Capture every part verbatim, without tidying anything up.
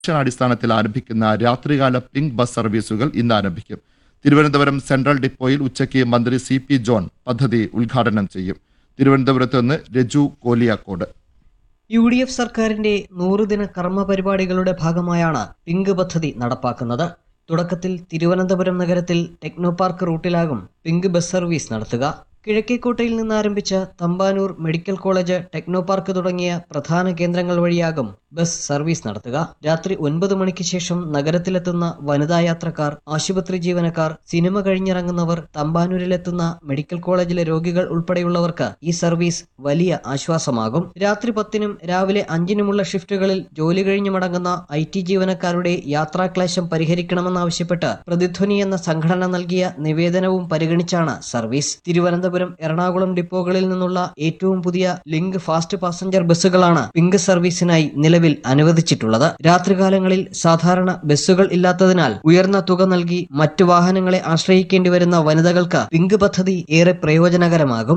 അടിസ്ഥാനത്തിൽ ആരംഭിക്കുന്ന രാത്രികാല പിങ്ക് ബസ് സർവീസുകൾ ഇന്ന് ആരംഭിക്കും. തിരുവനന്തപുരം സെൻട്രൽ ഡിപ്പോയിൽ ഉച്ചയ്ക്ക് മന്ത്രി സി പി ജോൺ പദ്ധതി ഉദ്ഘാടനം ചെയ്യും. തിരുവനന്തപുരത്ത് നിന്ന് Reju Koliyakode. U D F സർക്കാരിന്റെ നൂറുദിന കർമ്മ പരിപാടികളുടെ ഭാഗമായാണ് പിങ്ക് പദ്ധതി നടപ്പാക്കുന്നത്. തുടക്കത്തിൽ തിരുവനന്തപുരം നഗരത്തിൽ techno park റൂട്ടിലാകും pink bus service നടത്തുക. കിഴക്കേക്കോട്ടയിൽ നിന്ന് ആരംഭിച്ച Thampanoor medical college, techno park തുടങ്ങിയ പ്രധാന കേന്ദ്രങ്ങൾ വഴിയാകും ബസ് സർവീസ് നടത്തുക. രാത്രി ഒൻപത് മണിക്ക് ശേഷം നഗരത്തിലെത്തുന്ന വനിതാ യാത്രക്കാർ, ആശുപത്രി ജീവനക്കാർ, സിനിമ കഴിഞ്ഞിറങ്ങുന്നവർ, തമ്പാനൂരിലെത്തുന്ന മെഡിക്കൽ കോളേജിലെ രോഗികൾ ഉൾപ്പെടെയുള്ളവർക്ക് ഈ സർവീസ് വലിയ ആശ്വാസമാകും. രാത്രി പത്തിനും രാവിലെ അഞ്ചിനുമുള്ള ഷിഫ്റ്റുകളിൽ ജോലി കഴിഞ്ഞു മടങ്ങുന്ന ഐ ടി ജീവനക്കാരുടെ യാത്രാക്ലേശം പരിഹരിക്കണമെന്നാവശ്യപ്പെട്ട് പ്രതിധ്വനി എന്ന സംഘടന നൽകിയ നിവേദനവും പരിഗണിച്ചാണ് സർവീസ്. തിരുവനന്തപുരം, എറണാകുളം ഡിപ്പോകളിൽ നിന്നുള്ള ഏറ്റവും പുതിയ ലിങ്ക് ഫാസ്റ്റ് പാസഞ്ചർ ബസ്സുകളാണ് പിങ്ക് സർവീസിനായി നിലവിൽ അനുവദിച്ചിട്ടുള്ളത്. രാത്രികാലങ്ങളിൽ സാധാരണ ബസ്സുകൾ ഇല്ലാത്തതിനാൽ ഉയർന്ന തുക നൽകി മറ്റു വാഹനങ്ങളെ ആശ്രയിക്കേണ്ടി വരുന്ന വനിതകൾക്ക് പിങ്ക് പദ്ധതി ഏറെ പ്രയോജനകരമാകും.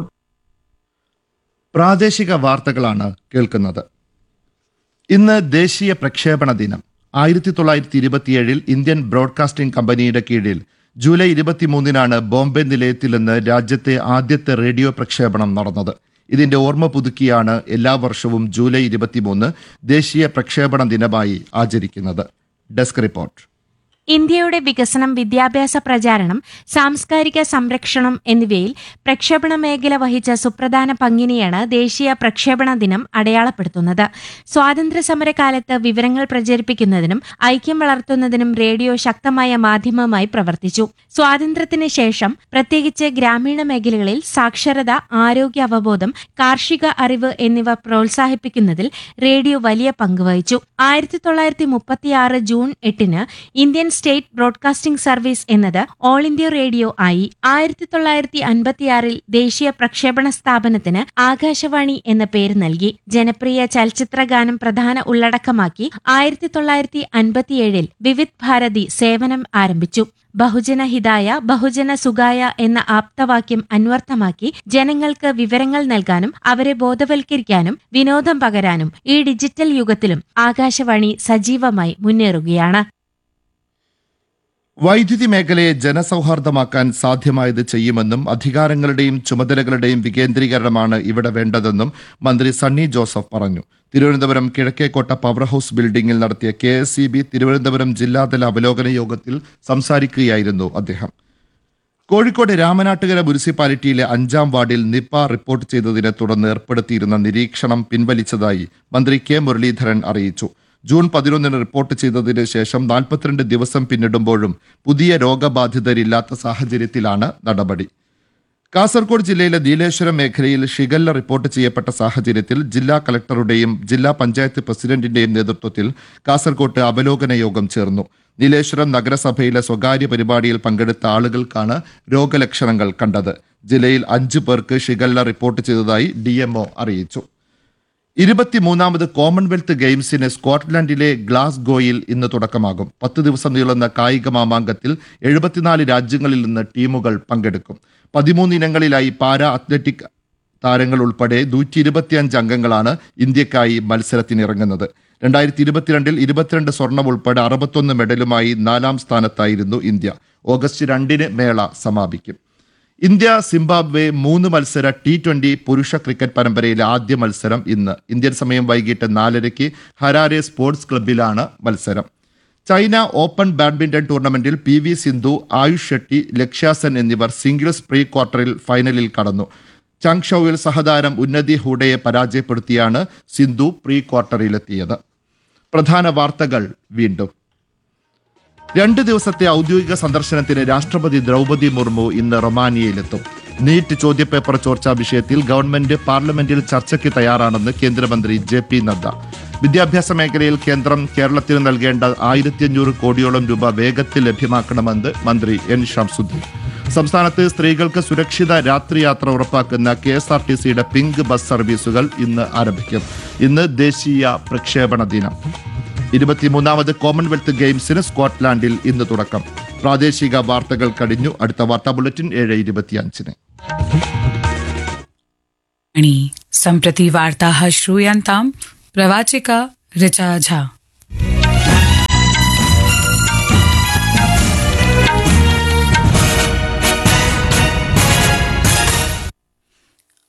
പ്രാദേശിക വാർത്തകളാണ് കേൾക്കുന്നത്. ഇന്ന് ദേശീയ പ്രക്ഷേപണ ദിനം. ആയിരത്തി തൊള്ളായിരത്തി ഇരുപത്തിയേഴിൽ ഇന്ത്യൻ ബ്രോഡ്കാസ്റ്റിംഗ് കമ്പനിയുടെ കീഴിൽ ജൂലൈ ഇരുപത്തിമൂന്നിനാണ് ബോംബെ നിലയത്തിൽ നിന്ന് രാജ്യത്തെ ആദ്യത്തെ റേഡിയോ പ്രക്ഷേപണം നടന്നത്. ഇതിന്റെ ഓർമ്മ പുതുക്കിയാണ് എല്ലാ വർഷവും ജൂലൈ ഇരുപത്തിമൂന്ന് ദേശീയ പ്രക്ഷേപണ ദിനമായി ആചരിക്കുന്നത്. Desk report. ഇന്ത്യയുടെ വികസനം, വിദ്യാഭ്യാസ പ്രചാരണം, സാംസ്കാരിക സംരക്ഷണം എന്നിവയിൽ പ്രക്ഷേപണ മേഖല വഹിച്ച സുപ്രധാന പങ്കിനെയാണ് ദേശീയ പ്രക്ഷേപണ ദിനം അടയാളപ്പെടുത്തുന്നത്. സ്വാതന്ത്ര്യസമരകാലത്ത് വിവരങ്ങൾ പ്രചരിപ്പിക്കുന്നതിനും ഐക്യം വളർത്തുന്നതിനും റേഡിയോ ശക്തമായ മാധ്യമമായി പ്രവർത്തിച്ചു. സ്വാതന്ത്ര്യത്തിന് ശേഷം പ്രത്യേകിച്ച് ഗ്രാമീണ മേഖലകളിൽ സാക്ഷരത, ആരോഗ്യ അവബോധം, കാർഷിക അറിവ് എന്നിവ പ്രോത്സാഹിപ്പിക്കുന്നതിൽ റേഡിയോ വലിയ പങ്ക് വഹിച്ചു. ആയിരത്തി തൊള്ളായിരത്തി മുപ്പത്തിയാറ് ജൂൺ എട്ടിന് ഇന്ത്യൻ സ്റ്റേറ്റ് ബ്രോഡ്കാസ്റ്റിംഗ് സർവീസ് എന്നത് ഓൾ ഇന്ത്യ റേഡിയോ ആയി. ആയിരത്തി തൊള്ളായിരത്തി അൻപത്തിയാറിൽ ദേശീയ പ്രക്ഷേപണ സ്ഥാപനത്തിന് ആകാശവാണി എന്ന പേര് നൽകി. ജനപ്രിയ ചലച്ചിത്ര ഗാനം പ്രധാന ഉള്ളടക്കമാക്കി ആയിരത്തി തൊള്ളായിരത്തി അൻപത്തിയേഴിൽ വിവിധ് ഭാരതി സേവനം ആരംഭിച്ചു. ബഹുജന ഹിതായ ബഹുജന സുഖായ എന്ന ആപ്തവാക്യം അന്വർത്ഥമാക്കി ജനങ്ങൾക്ക് വിവരങ്ങൾ നൽകാനും അവരെ ബോധവൽക്കരിക്കാനും വിനോദം പകരാനും ഈ ഡിജിറ്റൽ യുഗത്തിലും ആകാശവാണി സജീവമായി മുന്നേറുകയാണ്. വൈദ്യുതി മേഖലയെ ജനസൗഹാർദ്ദമാക്കാൻ സാധ്യമായത് ചെയ്യുമെന്നും അധികാരങ്ങളുടെയും ചുമതലകളുടെയും വികേന്ദ്രീകരണമാണ് ഇവിടെ വേണ്ടതെന്നും മന്ത്രി സണ്ണി ജോസഫ് പറഞ്ഞു. തിരുവനന്തപുരം കിഴക്കേക്കോട്ട പവർ ഹൌസ് ബിൽഡിംഗിൽ നടത്തിയ K S E B Thiruvananthapuram ജില്ലാതല അവലോകന യോഗത്തിൽ സംസാരിക്കുകയായിരുന്നു അദ്ദേഹം. കോഴിക്കോട് രാമനാട്ടുകര മുനിസിപ്പാലിറ്റിയിലെ അഞ്ചാം വാർഡിൽ നിപ റിപ്പോർട്ട് ചെയ്തതിനെ തുടർന്ന് ഏർപ്പെടുത്തിയിരുന്ന നിരീക്ഷണം പിൻവലിച്ചതായി മന്ത്രി കെ മുരളീധരൻ അറിയിച്ചു. ജൂൺ പതിനൊന്നിന് റിപ്പോർട്ട് ചെയ്തതിന് ശേഷം നാൽപ്പത്തിരണ്ട് ദിവസം പിന്നിടുമ്പോഴും പുതിയ രോഗബാധിതരില്ലാത്ത സാഹചര്യത്തിലാണ് നടപടി. കാസർഗോഡ് ജില്ലയിലെ നീലേശ്വരം മേഖലയിൽ ഷിഗല്ല റിപ്പോർട്ട് ചെയ്യപ്പെട്ട സാഹചര്യത്തിൽ ജില്ലാ കളക്ടറുടെയും ജില്ലാ പഞ്ചായത്ത് പ്രസിഡന്റിന്റെയും നേതൃത്വത്തിൽ കാസർഗോട്ട് അവലോകന യോഗം ചേർന്നു. നീലേശ്വരം നഗരസഭയിലെ സ്വകാര്യ പരിപാടിയിൽ പങ്കെടുത്ത ആളുകൾക്കാണ് രോഗലക്ഷണങ്ങൾ കണ്ടത്. ജില്ലയിൽ അഞ്ചു പേർക്ക് ഷിഗല്ല റിപ്പോർട്ട് ചെയ്തതായി ഡി എം ഒ അറിയിച്ചു. ഇരുപത്തിമൂന്നാമത് കോമൺവെൽത്ത് ഗെയിംസിന് സ്കോട്ട്ലൻഡിലെ ഗ്ലാസ്ഗോയിൽ ഇന്ന് തുടക്കമാകും. പത്ത് ദിവസം നീളുന്ന കായിക മാമാങ്കത്തിൽ എഴുപത്തിനാല് രാജ്യങ്ങളിൽ നിന്ന് ടീമുകൾ പങ്കെടുക്കും. പതിമൂന്ന് ഇനങ്ങളിലായി പാരാ അത്ലറ്റിക് താരങ്ങൾ ഉൾപ്പെടെ നൂറ്റി ഇരുപത്തിയഞ്ച് അംഗങ്ങളാണ് ഇന്ത്യക്കായി മത്സരത്തിനിറങ്ങുന്നത്. രണ്ടായിരത്തി ഇരുപത്തിരണ്ടിൽ ഇരുപത്തിരണ്ട് സ്വർണം ഉൾപ്പെടെ അറുപത്തൊന്ന് മെഡലുമായി നാലാം സ്ഥാനത്തായിരുന്നു ഇന്ത്യ. ഓഗസ്റ്റ് രണ്ടിന് മേള സമാപിക്കും. ഇന്ത്യ സിംബാബ്വെ മൂന്ന് മത്സര ടി ട്വന്റി പുരുഷ ക്രിക്കറ്റ് പരമ്പരയിലെ ആദ്യ മത്സരം ഇന്ന്. ഇന്ത്യൻ സമയം വൈകിട്ട് നാലരയ്ക്ക് ഹരാരെ സ്പോർട്സ് ക്ലബിലാണ് മത്സരം. ചൈന ഓപ്പൺ ബാഡ്മിന്റൺ ടൂർണമെന്റിൽ പി വി സിന്ധു, ആയുഷ് ഷെട്ടി, ലക്ഷ്യ സെൻ എന്നിവർ സിംഗിൾസ് പ്രീ ക്വാർട്ടറിൽ ഫൈനലിൽ കടന്നു. ചാങ്ഷൌവിൽ സഹതാരം ഉന്നതി ഹൂഡയെ പരാജയപ്പെടുത്തിയാണ് സിന്ധു പ്രീ ക്വാർട്ടറിലെത്തിയത്. പ്രധാന വാർത്തകൾ വീണ്ടും. രണ്ട് ദിവസത്തെ ഔദ്യോഗിക സന്ദർശനത്തിന് രാഷ്ട്രപതി ദ്രൗപദി മുർമു ഇന്ന് റൊമാനിയയിലെത്തും. നീറ്റ് ചോദ്യപേപ്പർ ചോർച്ചാ വിഷയത്തിൽ ഗവൺമെന്റ് പാർലമെന്റിൽ ചർച്ചയ്ക്ക് തയ്യാറാണെന്ന് കേന്ദ്രമന്ത്രി ജെ പി നദ്ദ. വിദ്യാഭ്യാസ മേഖലയിൽ കേന്ദ്രം കേരളത്തിന് നൽകേണ്ട ആയിരത്തി അഞ്ഞൂറ് കോടിയോളം രൂപ വേഗത്തിൽ ലഭ്യമാക്കണമെന്ന് മന്ത്രി എൻ ഷംസുദ്ദീൻ. സംസ്ഥാനത്ത് സ്ത്രീകൾക്ക് സുരക്ഷിത രാത്രിയാത്ര ഉറപ്പാക്കുന്ന കെ എസ് ആർ ടി സിയുടെ പിങ്ക് ബസ് സർവീസുകൾ ഇന്ന് ആരംഭിക്കും. ഇന്ന് ദേശീയ പ്രക്ഷേപണ ദിനം. ഇരുപത്തിമൂന്നാമത് കോമൺവെൽത്ത് ഗെയിംസിന് സ്കോട്ട്ലാൻഡിൽ ഇന്ന് തുടക്കം. പ്രാദേശിക വാർത്തകൾ കഴിഞ്ഞു. അടുത്ത വാർത്താ ബുള്ളറ്റിൻ ഏഴ് ഇരുപത്തിയഞ്ചിന്. सम्प्रति वार्ताः श्रूयन्ताम् प्रवाचिका ऋचा झा।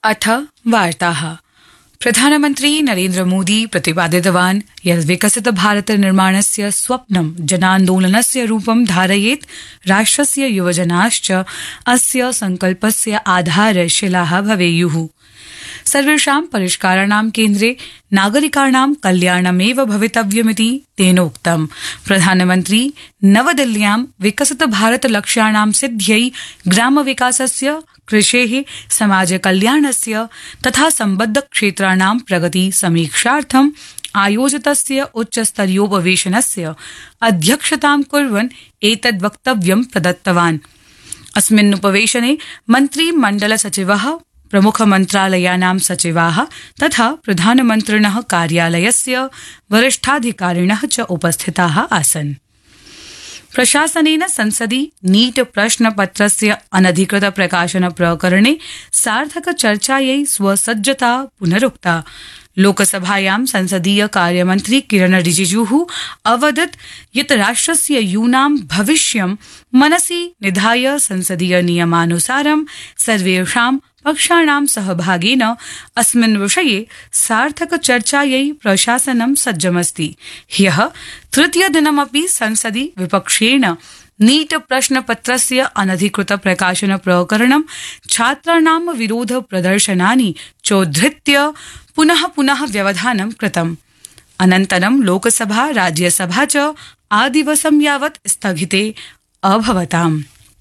अथ वार्ताः। प्रधानमन्त्री नरेन्द्र मोदी प्रतिपादितवान् यत् विकसित भारत निर्माणस्य स्वप्नं जनान्दोलनस्य रूपं धारयेत्। राष्ट्रस्य युवजनाश्च अस्य संकल्पस्य आधारशिलाः भवेयुः। सर्वेषां परिष्काराणां केन्द्रे नागरिकाणां कल्याणमेव भवितव्यमिति तेनोक्तम्। प्रधानमन्त्री नवदिल्ल्यां विकसित भारत लक्ष्याणां सिद्ध्यै ग्रामविकासस्य, कृषेः, समाजकल्याणस्य तथा सम्बद्ध क्षेत्राणां प्रगति समीक्षार्थम् आयोजितस्य उच्चस्तरीयोपवेशनस्य अध्यक्षतां कुर्वन् एतद् वक्तव्यं प्रदत्तवान्। अस्मिन् उपवेशने मन्त्रिमण्डल सचिवः, प्रमुख मन्त्रालयानां सचिवाः तथा प्रधानमन्त्रिणः कार्यालयस्य वरिष्ठाधिकारिणः च उपस्थिताः आसन्। प्रशासनेन संसदि नीट प्रश्नपत्रस्य अनधिकृत प्रकाशन प्रकरणे सार्थक चर्चायै स्वसज्जता पुनरुक्ता। लोकसभायां संसदीय कार्यमन्त्री किरण रिजिजूः अवदत् यत् राष्ट्रस्य यूनां भविष्यं मनसि निधाय संसदीय नियमानुसारं सर्वेषां पक्षाणां सहभागेन अस्मिन् विषये सार्थक चर्चायै प्रशासनं सज्जमस्ति। ह्यः तृतीयदिनमपि संसदि विपक्षेण नीट प्रश्नपत्रस्य अनधिकृत प्रकाशन प्रकरणं छात्राणां विरोध प्रदर्शनानि चोद्धृत्य पुनः पुनः व्यवधानं कृतम्। अनन्तरं लोकसभा राज्यसभा च आदिवसं यावत् स्थगिते अभवताम्।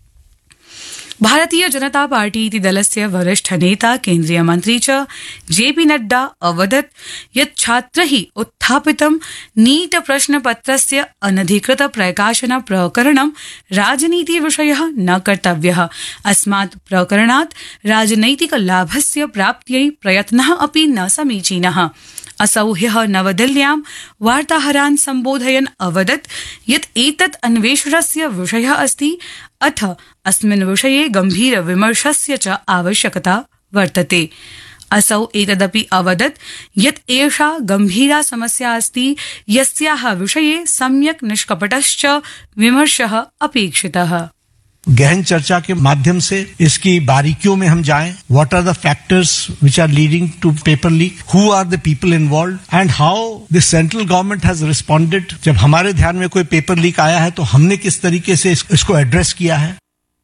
भारतीय जनता पार्टी इति दलस्य वरिष्ठ नेता केन्द्रीय मन्त्री च जेपी नड्डा अवदत् यत् छात्रैः उत्थापितं नीट प्रश्नपत्रस्य अनधिकृत प्रकाशन प्रकरणं राजनीतिविषयः न कर्तव्यः। अस्मात् प्रकरणात् राजनैतिक लाभस्य प्राप्त्यै प्रयत्नः अपि न समीचीनः। असौ ह्यः नवदिल्ल्यां वार्ताहरान् सम्बोधयन् अवदत् यत् एतत् अन्वेषणस्य विषयः अस्ति, अथ अस्मिन् विषये गम्भीर विमर्शस्य च आवश्यकता वर्तते। असौ एतदपि अवदत् यत् एषा गम्भीरा समस्या अस्ति, यस्याः विषये सम्यक् निष्कपटश्च विमर्शः अपेक्षितः। गहन चर्चा के माध्यम से इसकी बारीकियों में हम जाएं, what are the factors which are leading to paper leak, who are the people involve and how the central government has responded. जब हमारे ध्यान में कोई पेपर लीक आया है तो हमने किस तरीके से इसको एड्रेस किया है।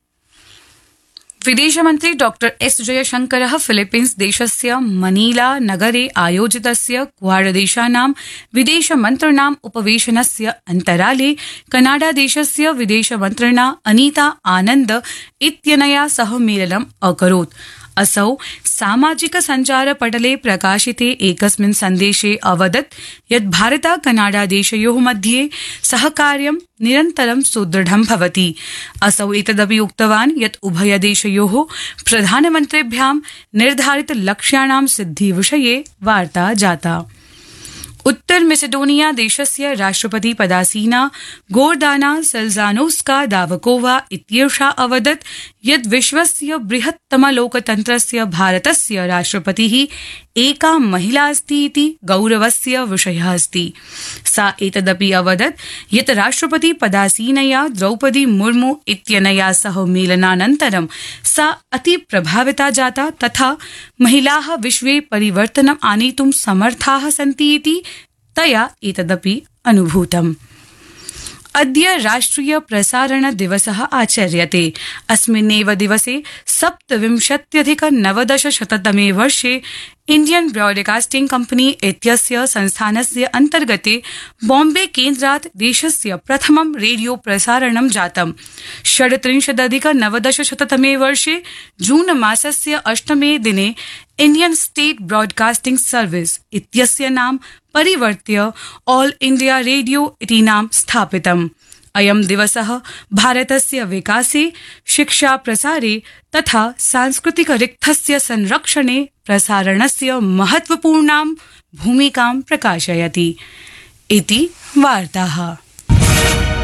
विदेशमन्त्री डॉक्टर एस जयशंकरः फिलीपीन्स देशस्य मनीला नगरे आयोजितस्य क्वाड देशानां विदेशमन्त्रिणाम् उपवेशनस्य अन्तराले कनाडा देशस्य विदेशमन्त्रिणा अनीता आनन्द इत्यनया सह मेलनम् अकरोत्। असौ सामाजिक सञ्चार पटले प्रकाशिते एकस्मिन् सन्देशे अवदत् यत् भारत कनाडा देशयोः मध्ये सहकार्यं निरन्तरं सुदृढं भवति। असौ एतदपि उक्तवान् यत् उभयदेशयोः प्रधानमन्त्रिभ्यां निर्धारित लक्ष्याणां सिद्धिविषये वार्ता जाता। उत्तर मेसेडोनिया देशस्य राष्ट्रपति पदासीना गोर्दाना सेल्जानोस्का दावकोवा इत्येषा अवदत् यत् विश्वस्य बृहत्तम लोकतन्त्रस्य भारतस्य राष्ट्रपतिः एका महिला अस्ति इति गौरवस्य विषयः अस्ति। सा एतदपि अवदत् यत् राष्ट्रपति पदासीनया द्रौपदी मुर्मू इत्यनया सह मेलनानन्तरं सा अति प्रभाविता जाता तथा महिलाः विश्वे परिवर्तनम् आनेतुं समर्थाः सन्ति इति तया एतदपि अनुभूतम्। अद्य राष्ट्रिय प्रसारण दिवसः आचर्यते। अस्मिन्नेव दिवसे सप्तविंशत्यधिक नवदशशततमे वर्षे इंडियन ब्रॉडकास्टिंग कंपनी इत्यस्य संस्थानस्य अन्तर्गते बॉम्बे केन्द्रात् देशस्य प्रथमं रेडियो प्रसारणं जातम्। षड्त्रिंशदधिक नवदशशततमे वर्षे जून मासस्य अष्टमे दिने इंडियन स्टेट ब्रॉडकास्टिंग सर्विस इत्यस्य नाम परिवर्त्य ऑल इंडिया रेडियो इति नाम स्थापितम्। अयं दिवसः भारतस्य विकासे, शिक्षा प्रसारे तथा सांस्कृतिक रिक्थस्य संरक्षणे प्रसारणस्य महत्वपूर्णां भूमिकां प्रकाशयति इति वार्ताः।